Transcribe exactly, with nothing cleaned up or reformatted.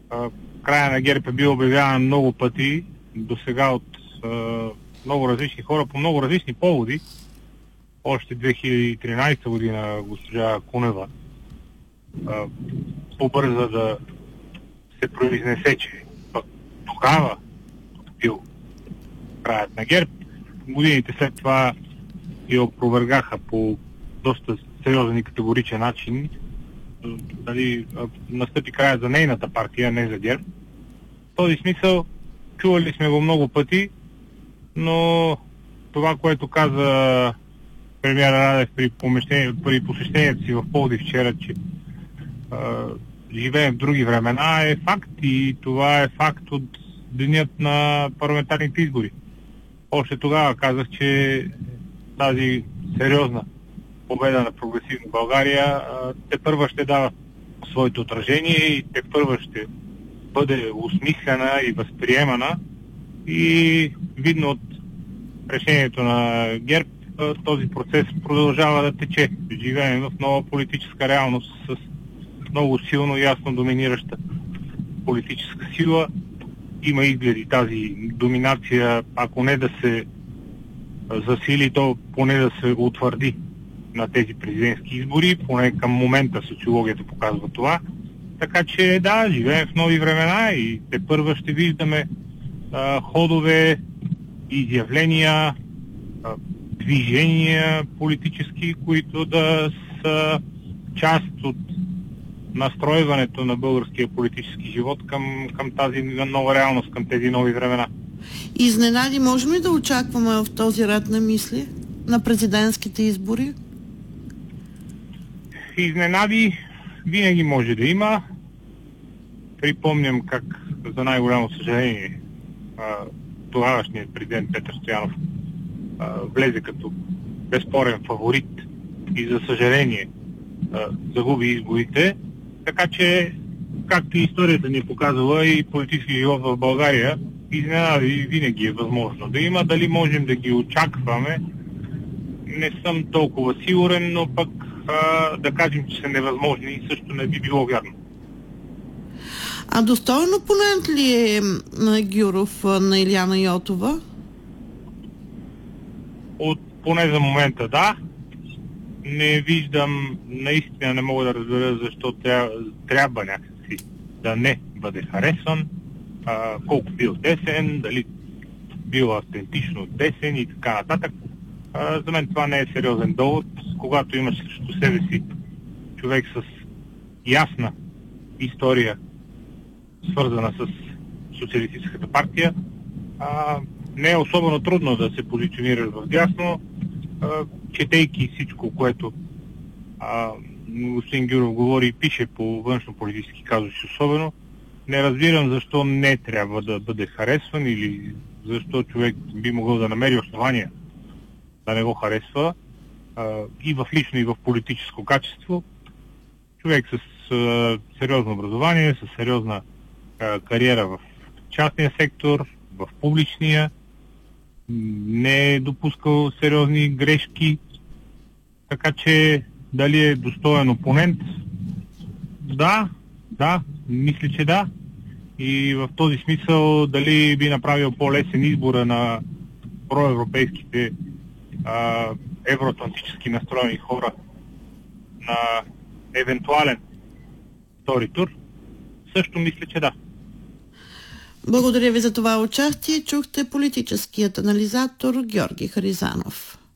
а, края на ГЕРБ е бил обявяван много пъти, до сега от а, много различни хора, по много различни поводи. Още две хиляди и тринадесета година госпожа Кунева а, побърза да се произнесе, че пък тогава бил краят на ГЕРБ. Годините след това и опровергаха по доста сериозен и категоричен начин. Дали, настъпи краят за нейната партия, не за ГЕРБ. В този смисъл чували сме го много пъти, но това, което каза премиера Радев при, при посещението си в Пловдив вчера, че а, живеем в други времена, е факт, и това е факт от денят на парламентарните избори. Още тогава казах, че тази сериозна победа на прогресивна България те първа ще дава своето отражение и те първа ще бъде осмислена и възприемана, и видно от решението на ГЕРБ този процес продължава да тече. Живеем в нова политическа реалност с много силно и ясно доминираща политическа сила. Има изгледи тази доминация, ако не да се засили, то поне да се утвърди на тези президентски избори, поне към момента социологията показва това. Така че да, живеем в нови времена и те първа ще виждаме а, ходове, изявления, а, движения политически, които да са част от настройването на българския политически живот към, към тази нова реалност, към тези нови времена. Изненади можем ли да очакваме в този ред на мисли на президентските избори? Изненади винаги може да има. Припомням как, за най-голямо съжаление, тогавашният президент Петър Стоянов влезе като безспорен фаворит и, за съжаление, загуби изборите. Така че, както и историята ни показва, и политически живот в България, изненади винаги е възможно да има. Дали можем да ги очакваме, не съм толкова сигурен, но пък а, да кажем, че са невъзможни, също не би било вярно. А достоен опонент ли е на Гюров на Илияна Йотова? От, поне за момента да. Не виждам, наистина не мога да разбера защо трябва, трябва някакси да не бъде харесван, а, колко бил десен, дали бил автентично десен и така нататък. А, за мен това не е сериозен довод. Когато имаш срещу себе си човек с ясна история, свързана с социалистическата партия, а, не е особено трудно да се позиционираш в дясно, а, четейки всичко, което а, господин Гюров говори и пише по външно-политически казуси особено. Не разбирам защо не трябва да бъде харесван или защо човек би могъл да намери основания да не го харесва, а, и в лично, и в политическо качество. Човек с а, сериозно образование, с сериозна а, кариера в частния сектор, в публичния, не е допускал сериозни грешки, така че дали е достоен опонент? Да, да, мисля, че да. И в този смисъл дали би направил по-лесен избора на проевропейските а, евроатлантически настроени хора на евентуален втори тур, също мисля, че да. Благодаря ви за това участие. Чухте политическият анализатор Георги Харизанов.